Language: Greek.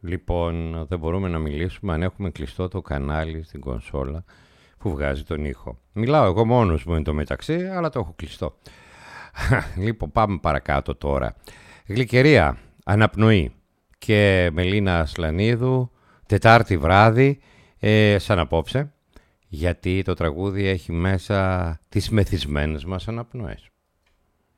Λοιπόν, δεν μπορούμε να μιλήσουμε αν έχουμε κλειστό το κανάλι στην κονσόλα που βγάζει τον ήχο. Μιλάω εγώ μόνος μου εν τω μεταξύ, αλλά το έχω κλειστό. Λοιπόν, πάμε παρακάτω τώρα. Γλυκερία, αναπνοή και Μελίνα Ασλανίδου, Τετάρτη βράδυ, σαν απόψε, γιατί το τραγούδι έχει μέσα τις μεθυσμένες μας αναπνοές.